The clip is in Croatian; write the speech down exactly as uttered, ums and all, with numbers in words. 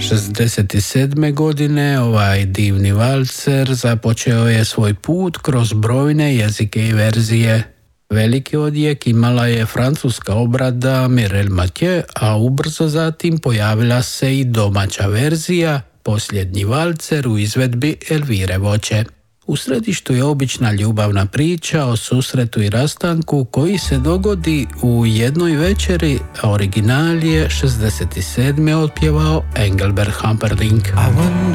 šezdeset sedme. godine ovaj divni valcer započeo je svoj put kroz brojne jezike i verzije. Veliki odjek imala je francuska obrada Mireille Mathieu, a ubrzo zatim pojavila se i domaća verzija, Posljednji valcer u izvedbi Elvire Voće. U središtu je obična ljubavna priča o susretu i rastanku koji se dogodi u jednoj večeri, a original je šezdeset sedme. otpjevao Engelbert Humperdinck.